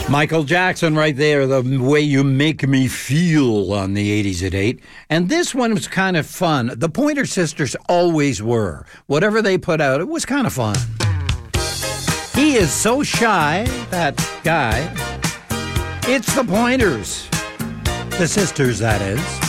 Michael Jackson right there, The Way You Make Me Feel on the 80s at 8. And this one was kind of fun. The Pointer Sisters always were. Whatever they put out, it was kind of fun. He is so shy, that guy. It's the Pointers. The Sisters, that is.